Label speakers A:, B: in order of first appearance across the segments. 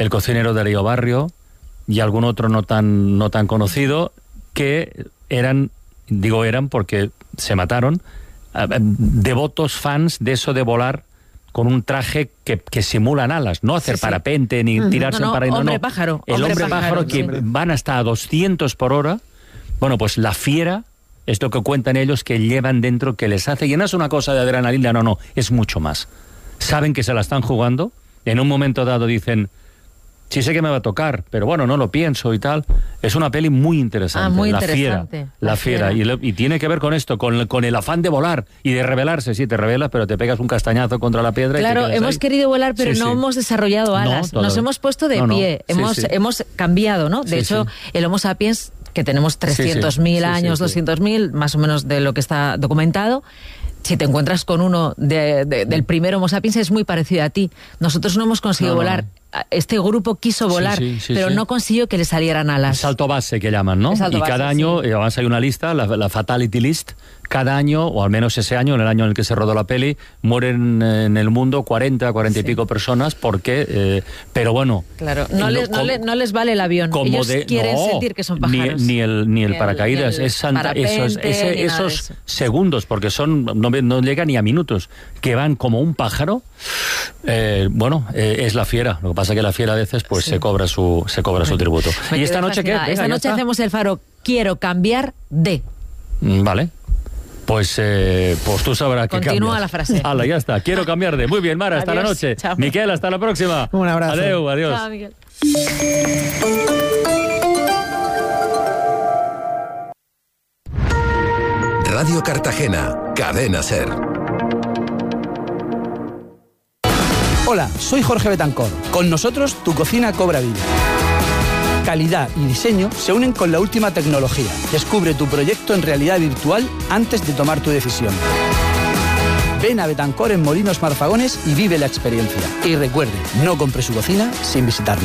A: El cocinero de Darío Barrio y algún otro no tan conocido, que eran porque se mataron, devotos fans de eso de volar con un traje que simulan alas, no hacer parapente ni tirarse en paracaídas.
B: Hombre pájaro.
A: El hombre pájaro que van hasta a 200 por hora. Bueno, pues la fiera es lo que cuentan ellos que llevan dentro, que les hace, y no es una cosa de adrenalina, no, es mucho más. Saben que se la están jugando, en un momento dado dicen, sí sé que me va a tocar, pero bueno, no lo pienso y tal. Es una peli muy interesante.
B: Muy
A: La
B: interesante.
A: Fiera. Y tiene que ver con esto, con el afán de volar y de rebelarse. Sí, te rebelas, pero te pegas un castañazo contra la piedra.
B: Claro,
A: y te quedas
B: hemos
A: ahí.
B: querido volar, pero no hemos desarrollado alas. Nos hemos puesto de pie. Hemos cambiado, ¿no? De hecho, el Homo sapiens, que tenemos 300.000 años, 200.000, más o menos de lo que está documentado. Si te encuentras con uno del primer Homo sapiens, es muy parecido a ti. Nosotros no hemos conseguido volar. Este grupo quiso volar, pero no consiguió que le salieran alas.
A: Salto base, que llaman, ¿no? Y cada año, además hay una lista, la Fatality List, cada año, o al menos ese año, en el año en el que se rodó la peli, mueren en el mundo 40 y pico personas, porque... pero bueno...
B: Claro, no les vale el avión. Ellos quieren sentir que son pájaros.
A: Ni el paracaídas. Esos segundos, porque no llegan ni a minutos, que van como un pájaro. Es la fiera. Lo que pasa es que la fiera a veces pues se cobra su tributo. ¿Y esta noche qué?
B: Esta noche hacemos el faro Quiero cambiar de...
A: Vale. Pues tú sabrás que
B: continúa la frase.
A: Hala, ya está. Quiero cambiar de... Muy bien, Mara, hasta la noche.
B: Chao.
A: Miquel, hasta la próxima.
C: Un abrazo.
A: Adiós.
B: Chao, Miguel.
D: Radio Cartagena, Cadena SER.
C: Hola, soy Jorge Betancor. Con nosotros tu cocina cobra vida. Calidad y diseño se unen con la última tecnología. Descubre tu proyecto en realidad virtual antes de tomar tu decisión. Ven a Betancor en Molinos Marfagones y vive la experiencia. Y recuerde, no compre su cocina sin visitarnos.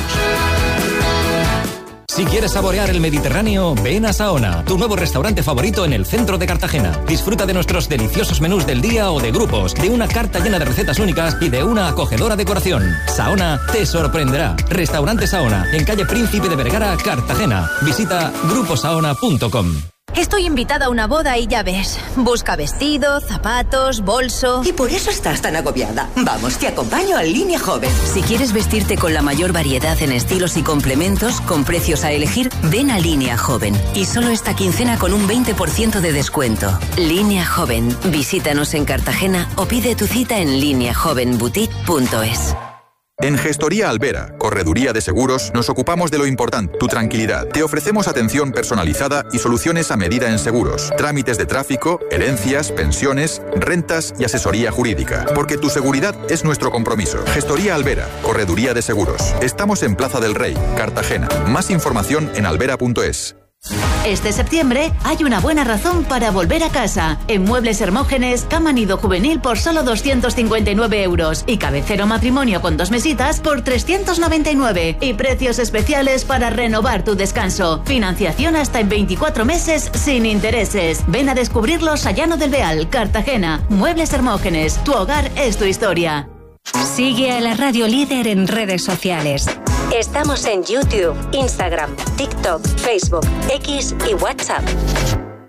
E: Si quieres saborear el Mediterráneo, ven a Saona, tu nuevo restaurante favorito en el centro de Cartagena. Disfruta de nuestros deliciosos menús del día o de grupos, de una carta llena de recetas únicas y de una acogedora decoración. Saona te sorprenderá. Restaurante Saona, en calle Príncipe de Vergara, Cartagena. Visita gruposaona.com.
F: Estoy invitada a una boda y ya ves, busca vestido, zapatos, bolso...
G: Y por eso estás tan agobiada. Vamos, te acompaño a Línea Joven.
F: Si quieres vestirte con la mayor variedad en estilos y complementos, con precios a elegir, ven a Línea Joven. Y solo esta quincena con un 20% de descuento. Línea Joven. Visítanos en Cartagena o pide tu cita en lineajovenboutique.es.
H: En Gestoría Albera, Correduría de Seguros, nos ocupamos de lo importante, tu tranquilidad. Te ofrecemos atención personalizada y soluciones a medida en seguros, trámites de tráfico, herencias, pensiones, rentas y asesoría jurídica. Porque tu seguridad es nuestro compromiso. Gestoría Albera, Correduría de Seguros. Estamos en Plaza del Rey, Cartagena. Más información en albera.es.
I: Este septiembre hay una buena razón para volver a casa. En Muebles Hermógenes, cama nido juvenil por solo 259 euros y cabecero matrimonio con 2 mesitas por 399 y precios especiales para renovar tu descanso. Financiación hasta en 24 meses sin intereses. Ven a descubrirlos a Llano del Beal, Cartagena. Muebles Hermógenes, tu hogar es tu historia.
J: Sigue a la Radio Líder en redes sociales. Estamos en YouTube, Instagram, TikTok, Facebook, X y WhatsApp.